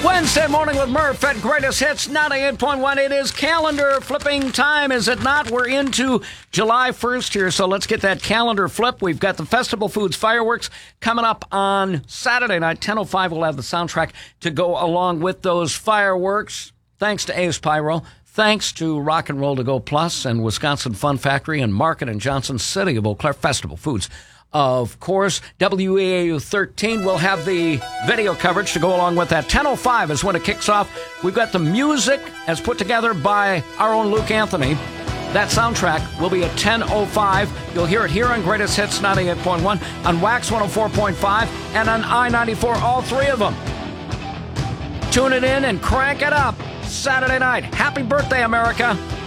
Wednesday morning with Murph at Greatest Hits 98.1. It is calendar flipping time, is it not? We're into July 1st here, so let's get that calendar flip. We've got the Festival Foods fireworks coming up on Saturday night. 10:05, we'll have the soundtrack to go along with those fireworks. Thanks to Ace Pyro. Thanks to Rock and Roll To Go Plus and Wisconsin Fun Factory and Market and Johnson, City of Eau Claire Festival Foods. Of course, WEAU 13 will have the video coverage to go along with that. 10:05 is when it kicks off. We've got the music as put together by our own Luke Anthony. That soundtrack will be at 10:05. You'll hear it here on Greatest Hits 98.1, on Wax 104.5, and on I-94, all three of them. Tune it in and crank it up. Saturday night. Happy birthday, America.